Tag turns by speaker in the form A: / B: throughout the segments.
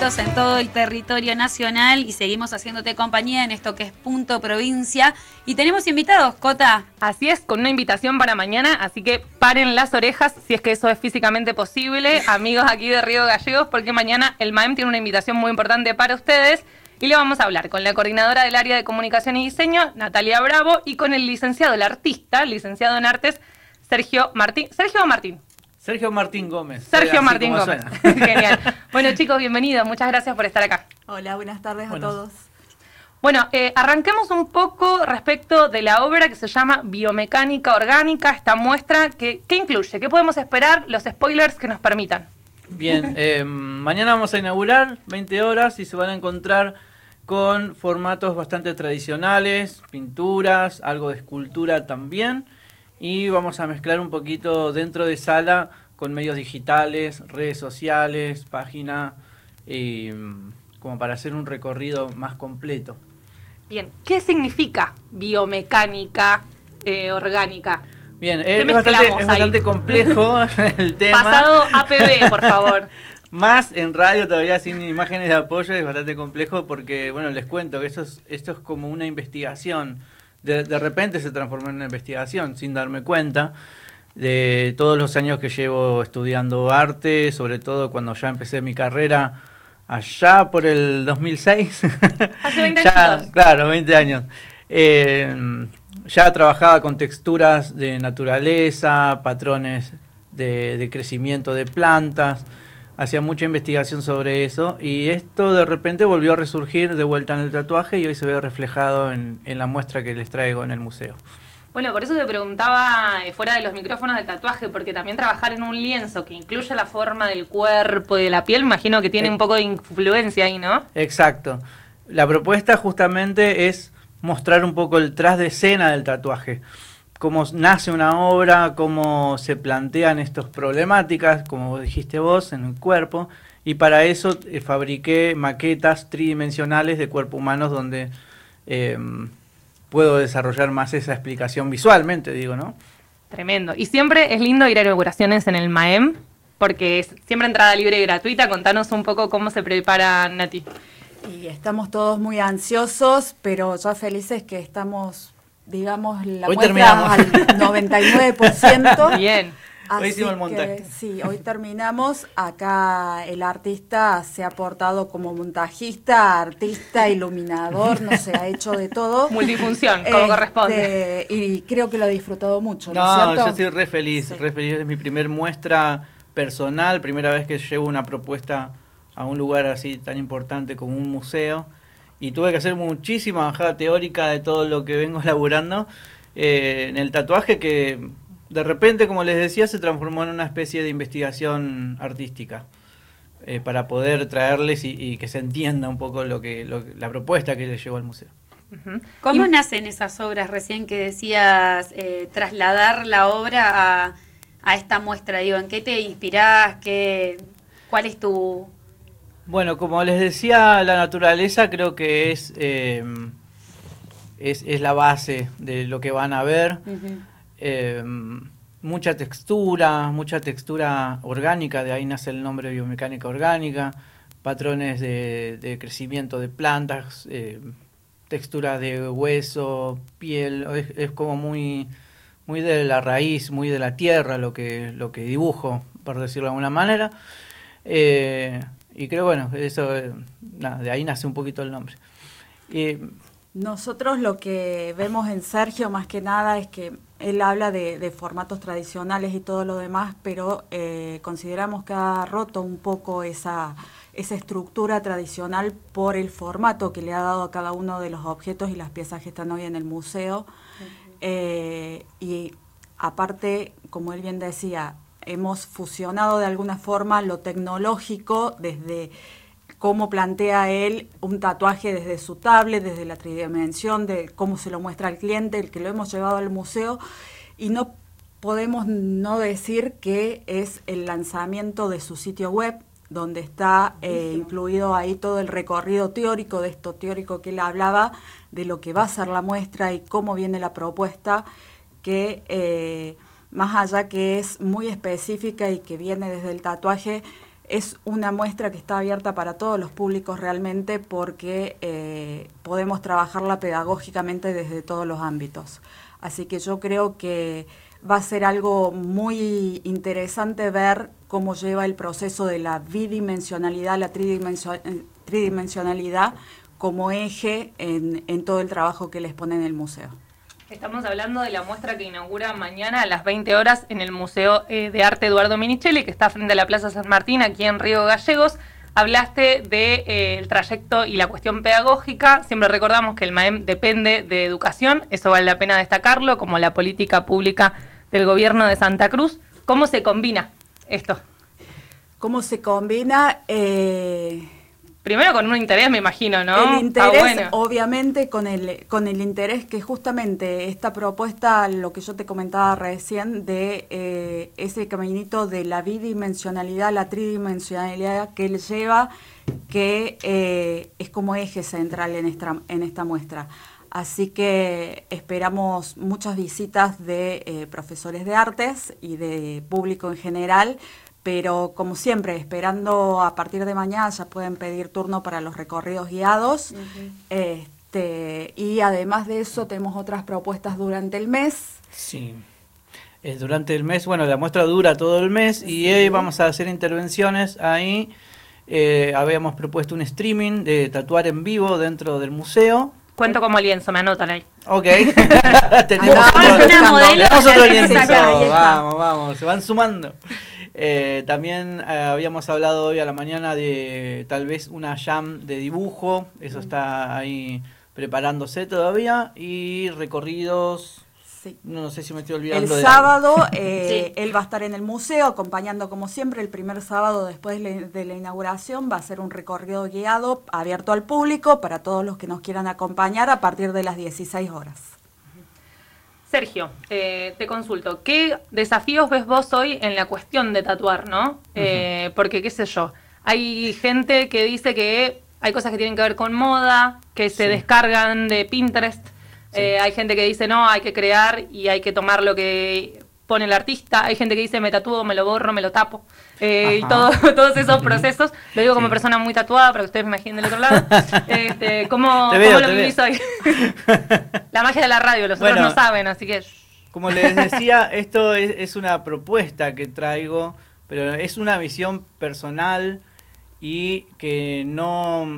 A: puntitos en todo el territorio nacional y seguimos haciéndote compañía en esto que es Punto Provincia. Y tenemos invitados, Cota.
B: Así es, con una invitación para mañana, así que paren las orejas si es que eso es físicamente posible, amigos aquí de Río Gallegos, porque mañana el MAEM tiene una invitación muy importante para ustedes y le vamos a hablar con la coordinadora del área de comunicación y diseño, Natalia Bravo, y con el licenciado, el artista, licenciado en artes, Sergio Martín. ¿Sergio o Martín?
C: Sergio Martín Gómez.
B: Sergio Martín Gómez. Genial. Bueno, chicos, bienvenidos. Muchas gracias por estar acá.
D: Hola, buenas tardes a todos.
B: Bueno, arranquemos un poco respecto de la obra que se llama Biomecánica Orgánica, esta muestra. ¿Qué incluye? ¿Qué podemos esperar? Los spoilers que nos permitan.
C: Bien, mañana vamos a inaugurar 20 horas y se van a encontrar con formatos bastante tradicionales, pinturas, algo de escultura también. Y vamos a mezclar un poquito dentro de sala con medios digitales, redes sociales, página, como para hacer un recorrido más completo.
B: Bien, ¿qué significa biomecánica orgánica?
C: Bien, es bastante complejo el tema.
B: Pasado APB, por favor.
C: Más en radio todavía sin imágenes de apoyo es bastante complejo porque, bueno, les cuento que esto es como una investigación. De repente se transformó en una investigación sin darme cuenta de todos los años que llevo estudiando arte, sobre todo cuando ya empecé mi carrera allá por el 2006.
B: Hace 20 años.
C: Claro, 20 años. Ya trabajaba con texturas de naturaleza, patrones de crecimiento de plantas. Hacía mucha investigación sobre eso y esto de repente volvió a resurgir de vuelta en el tatuaje y hoy se ve reflejado en la muestra que les traigo en el museo.
B: Bueno, por eso te preguntaba fuera de los micrófonos del tatuaje, porque también trabajar en un lienzo que incluye la forma del cuerpo y de la piel, imagino que tiene un poco de influencia ahí, ¿no?
C: Exacto. La propuesta justamente es mostrar un poco el tras de escena del tatuaje. Cómo nace una obra, cómo se plantean estas problemáticas, como dijiste vos, en el cuerpo. Y para eso fabriqué maquetas tridimensionales de cuerpo humanos donde puedo desarrollar más esa explicación visualmente, digo, ¿no?
B: Tremendo. Y siempre es lindo ir a inauguraciones en el MAEM, porque es siempre entrada libre y gratuita. Contanos un poco cómo se prepara, Nati.
D: Y estamos todos muy ansiosos, pero ya felices que estamos... digamos, la
C: hoy
D: muestra al 99%.
B: Bien.
C: Hoy hicimos el montaje.
D: Sí, hoy terminamos. Acá el artista se ha portado como montajista, artista, iluminador, no sé, ha hecho de todo.
B: Multifunción, como corresponde.
D: Y creo que lo ha disfrutado mucho, ¿no es
C: No,
D: cierto?
C: yo estoy re feliz, sí. Re feliz. Es mi primer muestra personal, primera vez que llevo una propuesta a un lugar así tan importante como un museo. Y tuve que hacer muchísima bajada teórica de todo lo que vengo elaborando en el tatuaje que de repente, como les decía, se transformó en una especie de investigación artística para poder traerles y que se entienda un poco la propuesta que les llevó al museo.
A: ¿Cómo nacen esas obras recién que decías, trasladar la obra a esta muestra? Digo, ¿en qué te inspirás? ¿Cuál es tu...?
C: Bueno, como les decía, la naturaleza creo que es la base de lo que van a ver. Uh-huh. Mucha textura orgánica, de ahí nace el nombre de biomecánica orgánica, patrones de crecimiento de plantas, textura de hueso, piel, es como muy de la raíz, muy de la tierra lo que dibujo, por decirlo de alguna manera. Y creo, bueno, eso, de ahí nace un poquito el nombre.
D: Nosotros lo que vemos en Sergio más que nada es que él habla de formatos tradicionales y todo lo demás, pero consideramos que ha roto un poco esa estructura tradicional por el formato que le ha dado a cada uno de los objetos y las piezas que están hoy en el museo. Uh-huh. Y aparte, como él bien decía, hemos fusionado de alguna forma lo tecnológico desde cómo plantea él un tatuaje desde su tablet, desde la tridimensión, de cómo se lo muestra al cliente, el que lo hemos llevado al museo, y no podemos no decir que es el lanzamiento de su sitio web, donde está incluido ahí todo el recorrido teórico, de esto teórico que él hablaba, de lo que va a ser la muestra y cómo viene la propuesta, que más allá que es muy específica y que viene desde el tatuaje, es una muestra que está abierta para todos los públicos realmente porque podemos trabajarla pedagógicamente desde todos los ámbitos. Así que yo creo que va a ser algo muy interesante ver cómo lleva el proceso de la bidimensionalidad, la tridimensionalidad como eje en todo el trabajo que les pone en el museo.
B: Estamos hablando de la muestra que inaugura mañana a las 20 horas en el Museo de Arte Eduardo Minichelli, que está frente a la Plaza San Martín, aquí en Río Gallegos. Hablaste del trayecto y la cuestión pedagógica. Siempre recordamos que el MAEM depende de educación, eso vale la pena destacarlo, como la política pública del gobierno de Santa Cruz. ¿Cómo se combina esto?
D: ¿Cómo se combina?
B: Primero con un interés, me imagino, ¿no?
D: El interés, obviamente, con el interés que justamente esta propuesta, lo que yo te comentaba recién, de ese caminito de la bidimensionalidad, la tridimensionalidad que él lleva, que es como eje central en esta muestra. Así que esperamos muchas visitas de profesores de artes y de público en general, pero como siempre, esperando a partir de mañana ya pueden pedir turno para los recorridos guiados. Y además de eso tenemos otras propuestas durante el mes.
C: Sí, durante el mes, bueno, la muestra dura todo el mes y hoy vamos a hacer intervenciones ahí. Habíamos propuesto un streaming de tatuar en vivo dentro del museo.
B: Cuento como lienzo, me anotan ahí.
C: Ok. Tenemos otro lienzo. Vamos, se van sumando. También habíamos hablado hoy a la mañana de tal vez una jam de dibujo, eso está ahí preparándose todavía, y recorridos, sí. No sé si me estoy olvidando.
D: El sábado él va a estar en el museo acompañando como siempre, el primer sábado después de la inauguración va a ser un recorrido guiado abierto al público para todos los que nos quieran acompañar a partir de las 16 horas.
B: Sergio, te consulto, ¿qué desafíos ves vos hoy en la cuestión de tatuar, no? Porque, qué sé yo, hay gente que dice que hay cosas que tienen que ver con moda, que se descargan de Pinterest, hay gente que dice, no, hay que crear y hay que tomar lo que pone el artista, hay gente que dice, me tatúo, me lo borro, me lo tapo, y todos esos procesos, lo digo como persona muy tatuada, para que ustedes me imaginen del otro lado, ¿cómo lo vivís hoy? La magia de la radio, los otros no saben, así que...
C: Como les decía, esto es una propuesta que traigo, pero es una visión personal y que no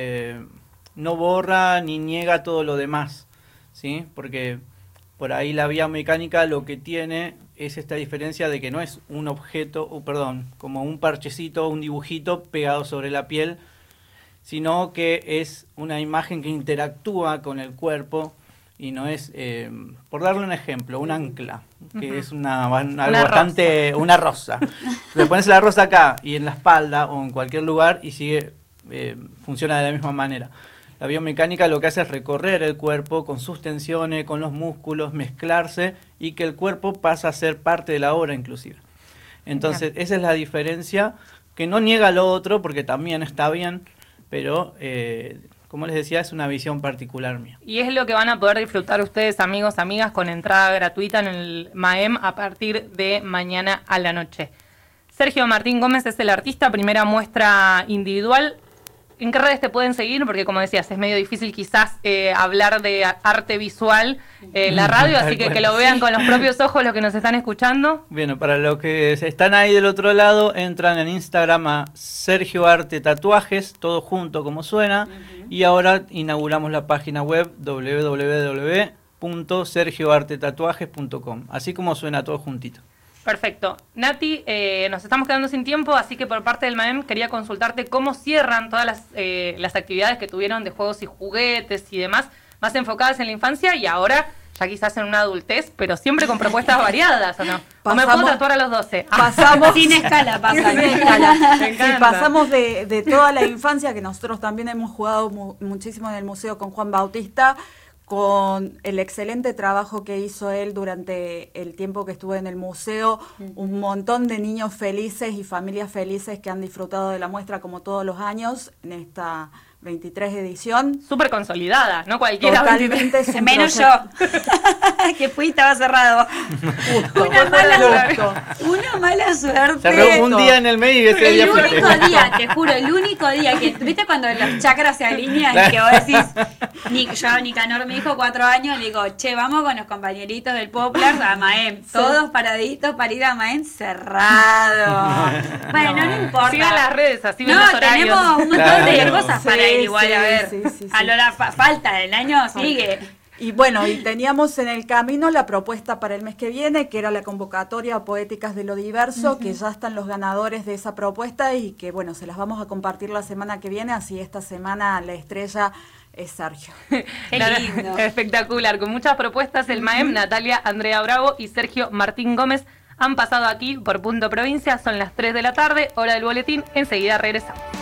C: borra ni niega todo lo demás, ¿sí? Porque por ahí la biomecánica lo que tiene es esta diferencia de que no es un objeto, como un parchecito, un dibujito pegado sobre la piel, sino que es una imagen que interactúa con el cuerpo y no es, por darle un ejemplo, un ancla, que es una rosa. Le pones la rosa acá y en la espalda o en cualquier lugar y funciona de la misma manera. La biomecánica lo que hace es recorrer el cuerpo con sus tensiones, con los músculos, mezclarse y que el cuerpo pasa a ser parte de la obra inclusive. Entonces, esa es la diferencia, que no niega lo otro porque también está bien, pero como les decía, es una visión particular mía.
B: Y es lo que van a poder disfrutar ustedes, amigos, amigas, con entrada gratuita en el MAEM a partir de mañana a la noche. Sergio Martín Gómez es el artista, primera muestra individual. ¿En qué redes te pueden seguir? Porque como decías, es medio difícil quizás hablar de arte visual en la radio, así que lo vean con los propios ojos los que nos están escuchando.
C: Bueno, para los que están ahí del otro lado, entran en Instagram a Sergio Arte Tatuajes, todo junto como suena, y ahora inauguramos la página web www.sergioartetatuajes.com, así como suena todo juntito.
B: Perfecto. Nati, nos estamos quedando sin tiempo, así que por parte del MAEM quería consultarte cómo cierran todas las actividades que tuvieron de juegos y juguetes y demás, más enfocadas en la infancia y ahora ya quizás en una adultez, pero siempre con propuestas variadas, ¿o no? ¿O me puedo tatuar a los 12?
D: Pasamos
A: sin escala,
D: sin escala. Sí, pasamos de toda la infancia, que nosotros también hemos jugado muchísimo en el museo con Juan Bautista, con el excelente trabajo que hizo él durante el tiempo que estuve en el museo, un montón de niños felices y familias felices que han disfrutado de la muestra como todos los años en esta 23 edición.
B: Súper consolidada, no cualquiera.
D: Totalmente es un
A: Menos yo, que fui y estaba cerrado.
D: Justo.
A: Una mala suerte.
C: Cerró un día en el medio y ese
A: El
C: día
A: único día, te juro, el único día que, ¿viste cuando los chakras se alinean y que vos decís, Nicanor me dijo 4 años, le digo, che, vamos con los compañeritos del Poplar a Maem, todos paraditos para ir a Maem cerrado. Bueno, no importa.
B: Sigan las redes, así ven
A: No,
B: los horarios.
A: tenemos un montón de cosas
D: Sí,
A: para ir igual
D: sí,
A: a ver.
D: sí.
A: A lo la falta del año sigue.
D: Y bueno, y teníamos en el camino la propuesta para el mes que viene, que era la convocatoria Poéticas de lo Diverso, que ya están los ganadores de esa propuesta y que, bueno, se las vamos a compartir la semana que viene, así esta semana la estrella es Sergio.
A: Qué lindo.
B: Espectacular, con muchas propuestas. El MAEM, Natalia Andrea Bravo y Sergio Martín Gómez han pasado aquí por Punto Provincia. Son las 3 de la tarde, hora del boletín. Enseguida regresamos.